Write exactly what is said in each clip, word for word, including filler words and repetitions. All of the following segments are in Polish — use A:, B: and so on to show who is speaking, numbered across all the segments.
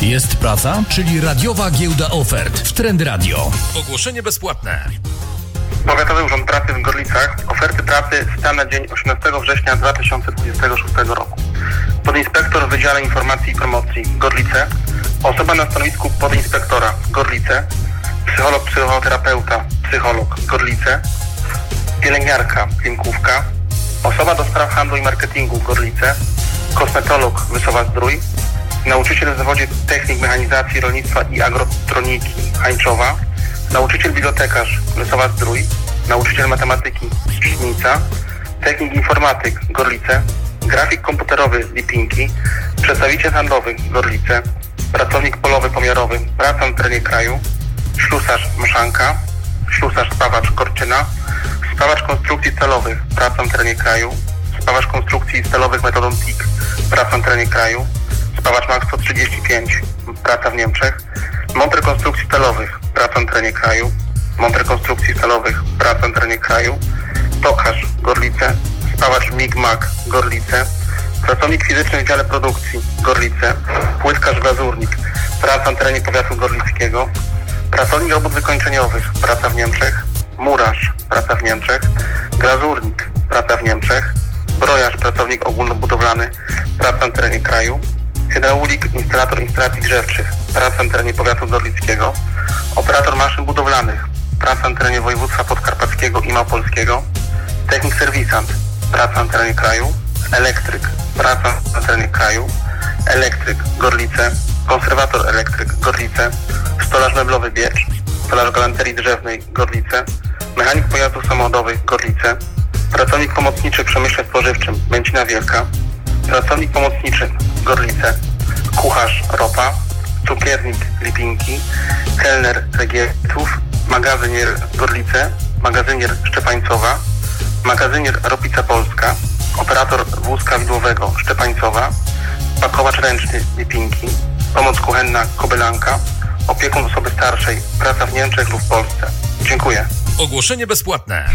A: Jest praca, czyli radiowa giełda ofert w Trend Radio. Ogłoszenie bezpłatne.
B: Powiatowy Urząd Pracy w Gorlicach. Oferty pracy stan na dzień osiemnastego września dwa tysiące dwudziestego szóstego roku. Podinspektor w Wydziale Informacji i Promocji Gorlice. Osoba na stanowisku podinspektora Gorlice. Psycholog, psychoterapeuta, psycholog Gorlice. Pielęgniarka, Klimkówka. Osoba do spraw handlu i marketingu Gorlice. Kosmetolog Wysowa-Zdrój. Nauczyciel w zawodzie technik mechanizacji, rolnictwa i agrotroniki Hańczowa. Nauczyciel bibliotekarz Wysowa-Zdrój. Nauczyciel matematyki Świdnica. Technik informatyk Gorlice. Grafik komputerowy Lipinki. Przedstawiciel handlowy Gorlice. Pracownik polowy pomiarowy praca na terenie kraju. Ślusarz Mszanka. Ślusarz spawacz Korczyna. Spawacz konstrukcji stalowych praca na terenie kraju. Spawacz konstrukcji stalowych metodą T I K praca na terenie kraju. Spawacz Max sto trzydzieści pięć praca w Niemczech. Monter konstrukcji stalowych praca na terenie kraju. Monter konstrukcji stalowych praca na terenie kraju. Tokarz Gorlice. Spawacz Mig-Mag Gorlice. Pracownik fizyczny w dziale produkcji Gorlice. Płytkarz glazurnik praca na terenie powiatu gorlickiego. Pracownik robót wykończeniowych praca w Niemczech. Murarz praca w Niemczech. Glazurnik praca w Niemczech. Brojarz pracownik ogólnobudowlany praca na terenie kraju. Hydraulik, instalator instalacji grzewczych praca na terenie powiatu gorlickiego. Operator maszyn budowlanych praca na terenie województwa podkarpackiego i małopolskiego. Technik serwisant praca na terenie kraju. Elektryk praca na terenie kraju. Elektryk Gorlice. Konserwator elektryk Gorlice. Stolarz meblowy Biecz. Stolarz galanterii drzewnej Gorlice. Mechanik pojazdów samochodowych Gorlice. Pracownik pomocniczy w przemyśle spożywczym Męcina Wielka. Pracownik pomocniczy Gorlice. Kucharz Ropa. Cukiernik Lipinki. Kelner Regietów. Magazynier Gorlice. Magazynier Szczepańcowa. Magazynier Ropica Polska. Operator wózka widłowego Szczepańcowa. Pakowacz ręczny Lipinki. Pomoc kuchenna Kobylanka. Opiekun osoby starszej praca w Niemczech lub w Polsce. Dziękuję.
A: Ogłoszenie bezpłatne.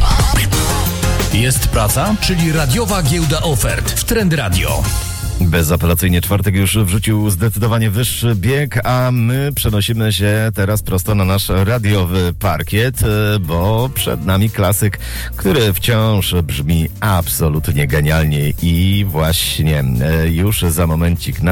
A: Jest praca, czyli radiowa giełda ofert w Trend Radio.
C: Bezapelacyjnie czwartek już wrzucił zdecydowanie wyższy bieg, a my przenosimy się teraz prosto na nasz radiowy parkiet, bo przed nami klasyk, który wciąż brzmi absolutnie genialnie i właśnie już za momencik na